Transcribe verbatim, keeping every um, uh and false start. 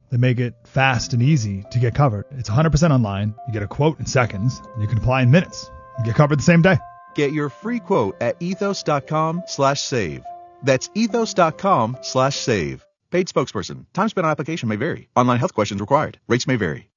They make it fast and easy to get covered. It's one hundred percent online. You get a quote in seconds, and you can apply in minutes. You get covered the same day. Get your free quote at ethos.com slash save. That's ethos.com slash save. Paid spokesperson. Time spent on application may vary. Online health questions required. Rates may vary.